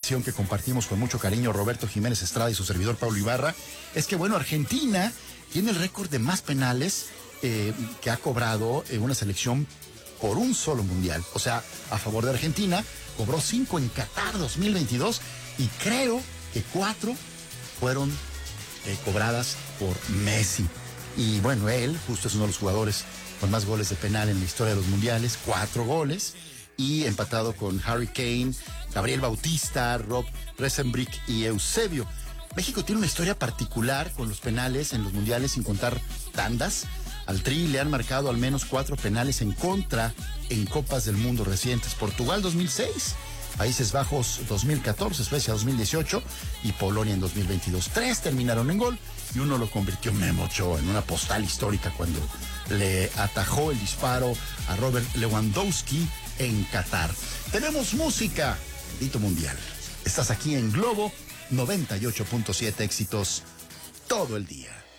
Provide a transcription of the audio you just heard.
información que compartimos con mucho cariño Roberto Jiménez Estrada y su servidor Pablo Ibarra, es que, bueno, Argentina tiene el récord de más penales que ha cobrado una selección por un solo mundial. O sea, a favor de Argentina, cobró 5 en Qatar 2022 y creo que 4 fueron cobradas por Messi. Y bueno, él justo es uno de los jugadores con más goles de penal en la historia de los mundiales, 4 goles, y empatado con Harry Kane, Gabriel Bautista, Rob Resenbrick y Eusebio. México tiene una historia particular con los penales en los mundiales, sin contar tandas. Al Tri le han marcado al menos 4 penales en contra en Copas del Mundo recientes. Portugal 2006, Países Bajos 2014, Suecia 2018 y Polonia en 2022. 3 terminaron en gol y uno lo convirtió Memo Ochoa en una postal histórica cuando le atajó el disparo a Robert Lewandowski en Qatar. Tenemos música, bendito mundial. Estás aquí en Globo 98.7, éxitos todo el día.